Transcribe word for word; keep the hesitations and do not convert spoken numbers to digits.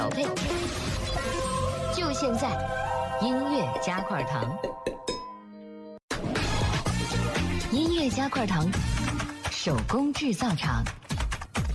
调配，就现在，音乐加块糖，音乐加块糖，手工制造厂。